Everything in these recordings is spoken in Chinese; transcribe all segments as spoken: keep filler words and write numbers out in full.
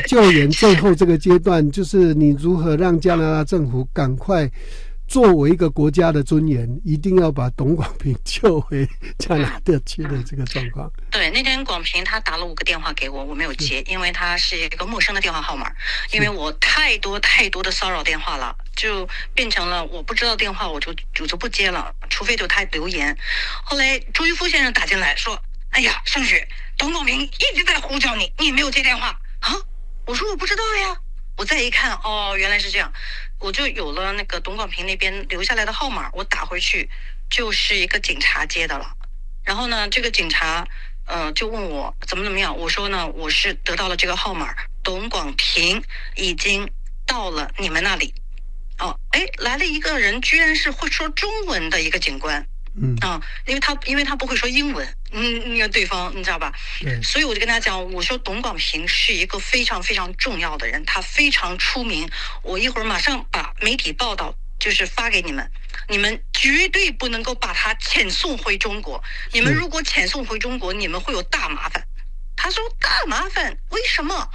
救援最后这个阶段，就是你如何让加拿大政府赶快作为一个国家的尊严，一定要把董广平救回加拿大去的这个状况。 对，那天广平他打了五个电话给我，我没有接，因为他是一个陌生的电话号码，因为我太多太多的骚扰电话了，就变成了我不知道电话我就我就不接了，除非就他留言。后来朱一夫先生打进来说：“哎呀，盛雪，董广平一直在呼叫你，你没有接电话啊？”我说：“我不知道呀。”我再一看，哦，原来是这样，我就有了那个董广平那边留下来的号码，我打回去就是一个警察接的了。然后呢，这个警察呃就问我怎么怎么样，我说呢我是得到了这个号码，董广平已经到了你们那里。哦，哎，来了一个人，居然是会说中文的一个警官。嗯啊，因为他因为他不会说英文，嗯，那个对方你知道吧？对，所以我就跟他讲，我说董广平是一个非常非常重要的人，他非常出名，我一会儿马上把媒体报道就是发给你们，你们绝对不能够把他遣送回中国，你们如果遣送回中国，你们会有大麻烦。他说大麻烦，为什么？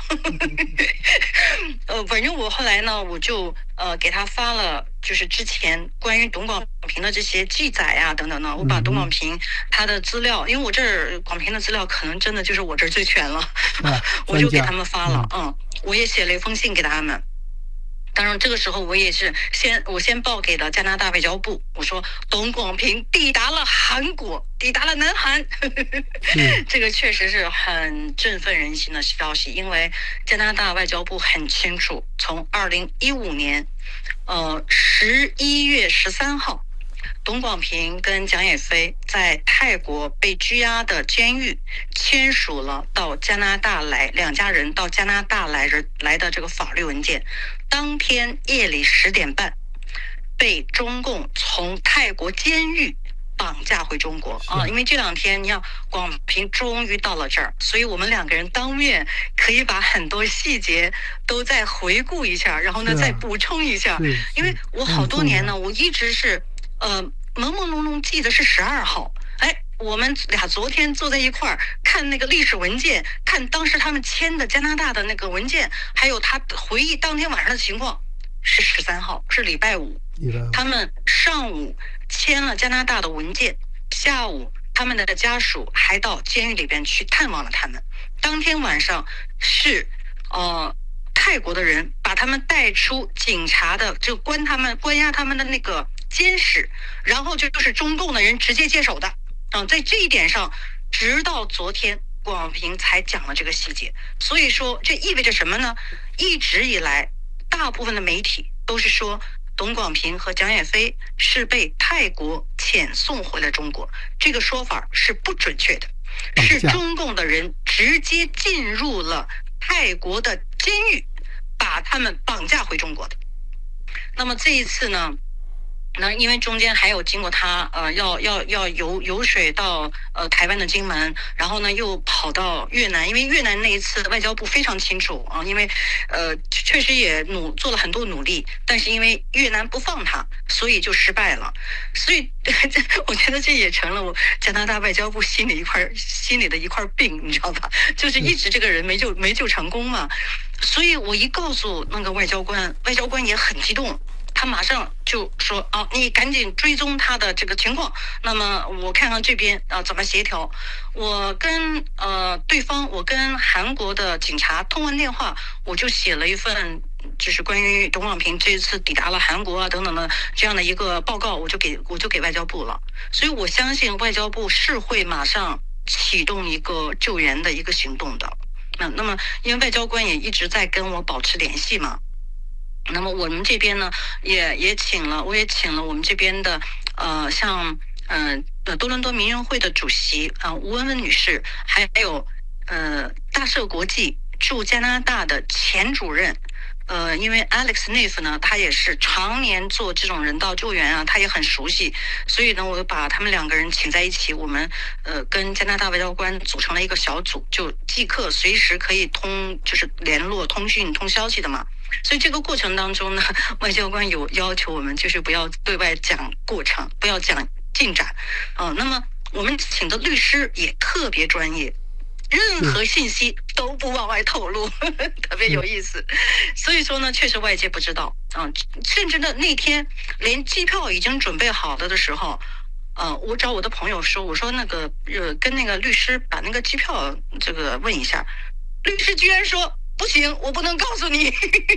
呃，反正我后来呢，我就呃给他发了，就是之前关于董广平的这些记载啊等等的，我把董广平他的资料，因为我这儿广平的资料可能真的就是我这儿最全了，啊、我就给他们发了，嗯，我也写了一封信给他们。当然，这个时候我也是先我先报给了加拿大外交部，我说董广平抵达了韩国，抵达了南韩，这个确实是很振奋人心的消息，因为加拿大外交部很清楚，从二零一五年，呃十一月十三号。董广平跟蒋也飞在泰国被拘押的监狱签署了到加拿大来，两家人到加拿大来人来的这个法律文件。当天夜里十点半，被中共从泰国监狱绑架回中国啊！因为这两天你看广平终于到了这儿，所以我们两个人当面可以把很多细节都再回顾一下，然后呢再补充一下。因为我好多年呢，我一直是。呃，朦朦胧胧记得是十二号，哎，我们俩昨天坐在一块儿看那个历史文件，看当时他们签的加拿大的那个文件，还有他回忆当天晚上的情况，是十三号，是礼拜五。他们上午签了加拿大的文件，下午他们的家属还到监狱里边去探望了他们。当天晚上是，呃。泰国的人把他们带出警察的就关他们关押他们的那个监室，然后就就是中共的人直接接手的啊，在这一点上，直到昨天广平才讲了这个细节。所以说这意味着什么呢？一直以来大部分的媒体都是说董广平和蒋也飞是被泰国遣送回了中国，这个说法是不准确的，是中共的人直接进入了泰国的监狱，把他们绑架回中国的。那么这一次呢，那因为中间还有经过他呃要要要游游水到呃台湾的金门，然后呢又跑到越南，因为越南那一次外交部非常清楚啊，因为呃确实也努做了很多努力，但是因为越南不放他，所以就失败了。所以我觉得这也成了我加拿大外交部心里一块心里的一块病，你知道吧？就是一直这个人没救没救成功嘛。所以我一告诉那个外交官，外交官也很激动。他马上就说啊，你赶紧追踪他的这个情况。那么我看看这边啊怎么协调。我跟呃对方，我跟韩国的警察通完电话，我就写了一份就是关于董广平这次抵达了韩国啊等等的这样的一个报告，我就给我就给外交部了。所以我相信外交部是会马上启动一个救援的一个行动的。那那么因为外交官也一直在跟我保持联系嘛。那么我们这边呢，也也请了，我也请了我们这边的，呃，像嗯呃多伦多民运会的主席啊、呃、吴文文女士，还有呃大社国际驻加拿大的前主任，呃，因为 Alex Neff 呢，他也是常年做这种人道救援啊，他也很熟悉，所以呢，我把他们两个人请在一起，我们呃跟加拿大外交官组成了一个小组，就即刻随时可以通，就是联络、通讯、通消息的嘛。所以这个过程当中呢，外交官有要求我们就是不要对外讲过程，不要讲进展，啊、呃，那么我们请的律师也特别专业， 任何信息都不往外透露，特别有意思。所以说呢，确实外界不知道啊，甚至呢那天连机票已经准备好了的时候，呃，我找我的朋友说，我说那个呃跟那个律师把那个机票这个问一下，律师居然说不行，我不能告诉你。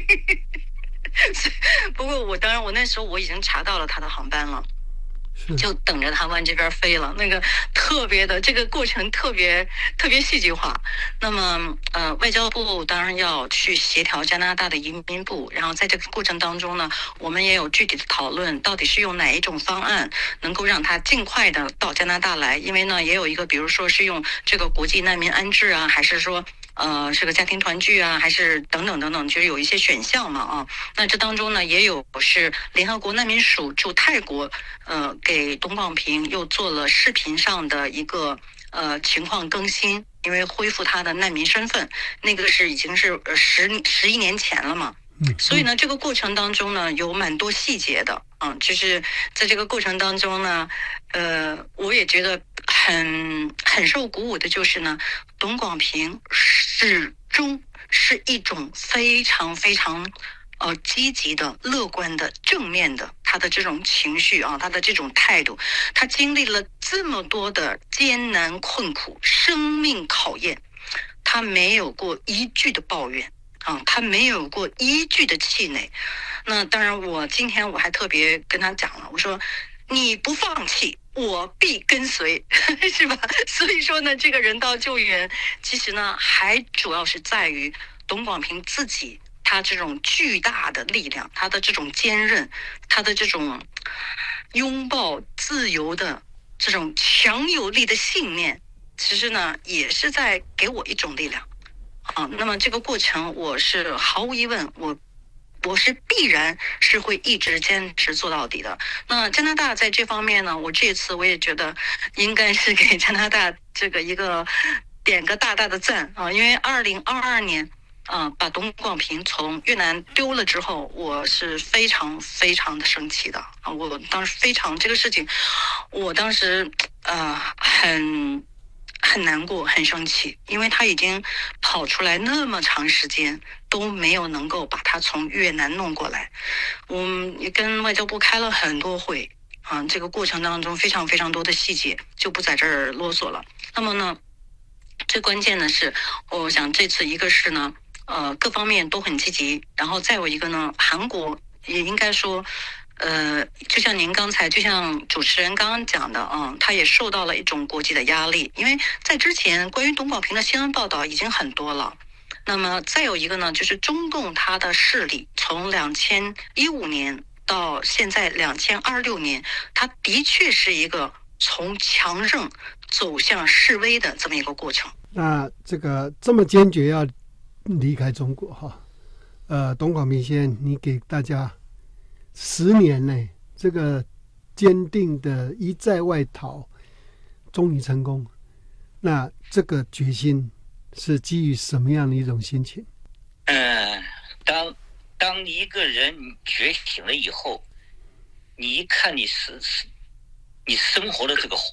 不过我当然我那时候我已经查到了他的航班了。就等着他往这边飞了，那个特别的这个过程特别特别戏剧化。那么呃，外交部当然要去协调加拿大的移民部，然后在这个过程当中呢，我们也有具体的讨论，到底是用哪一种方案能够让他尽快的到加拿大来。因为呢，也有一个，比如说是用这个国际难民安置啊，还是说呃是个家庭团聚啊，还是等等等等，就是有一些选项嘛啊。那这当中呢，也有是联合国难民署驻泰国呃给董广平又做了视频上的一个呃情况更新，因为恢复他的难民身份，那个是已经是十十一年前了嘛。所以呢，这个过程当中呢，有蛮多细节的啊，就是在这个过程当中呢，呃，我也觉得很很受鼓舞的，就是呢，董广平始终是一种非常非常呃积极的、乐观的、正面的，他的这种情绪啊，他的这种态度，他经历了这么多的艰难困苦、生命考验，他没有过一句的抱怨。啊，他没有过一句的气馁。那当然，我今天我还特别跟他讲了，我说你不放弃，我必跟随，是吧？所以说呢，这个人道救援其实呢，还主要是在于董广平自己，他这种巨大的力量，他的这种坚韧，他的这种拥抱自由的这种强有力的信念，其实呢，也是在给我一种力量。啊，那么这个过程我是毫无疑问，我我是必然是会一直坚持做到底的。那加拿大在这方面呢，我这次我也觉得应该是给加拿大这个一个点个大大的赞啊，因为二零二二年啊把董广平从越南丢了之后，我是非常非常的生气的啊，我当时非常这个事情，我当时呃很。很难过，很生气，因为他已经跑出来那么长时间都没有能够把他从越南弄过来。我们也跟外交部开了很多会啊，这个过程当中非常非常多的细节就不在这儿啰嗦了。那么呢，最关键的是，我想这次一个是呢，呃，各方面都很积极，然后再有一个呢，韩国也应该说。呃，就像您刚才，就像主持人刚刚讲的啊、嗯，他也受到了一种国际的压力，因为在之前关于董广平的新闻报道已经很多了。那么再有一个呢，就是中共他的势力从两千一五年到现在两千二六年，他的确是一个从强盛走向示威的这么一个过程。 那这个这么坚决要离开中国哈，呃，董广平先生，你给大家。十年内，这个坚定的一在外逃，终于成功。那这个决心是基于什么样的一种心情？ 嗯，当当一个人觉醒了以后，你一看你是你生活的这个，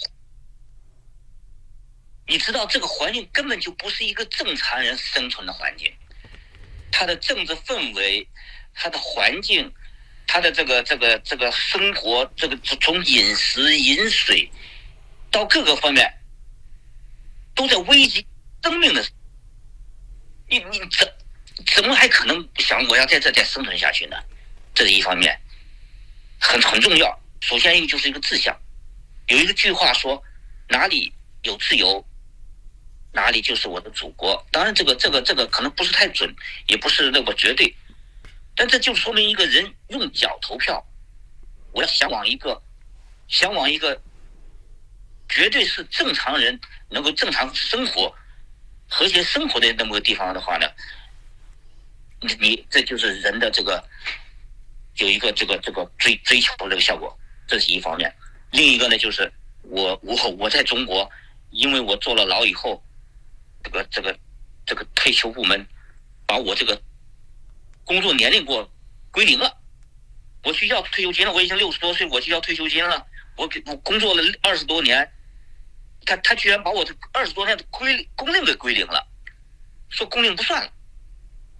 你知道这个环境根本就不是一个正常人生存的环境，它的政治氛围，它的环境。他的这个这个这个生活，这个从饮食饮水到各个方面，都在危及生命的。你你怎怎么还可能想我要在这再生存下去呢？这是一方面，很很重要。首先一个就是一个志向，有一个句话说，哪里有自由，哪里就是我的祖国。当然，这个这个这个可能不是太准，也不是那个绝对。但这就说明一个人用脚投票，我要向往一个，向往一个，绝对是正常人能够正常生活、和谐生活的那么个地方的话呢，你你这就是人的这个有一个这个这个追追求这个效果，这是一方面。另一个呢，就是我我我在中国，因为我坐了牢以后，这个这个这个退休部门把我这个。工作年龄给我归零了，我去要退休金了，我已经六十多岁，我去要退休金了。我给我工作了二十多年， 他他居然把我这二十多年的归公令给归零了，说公令不算了。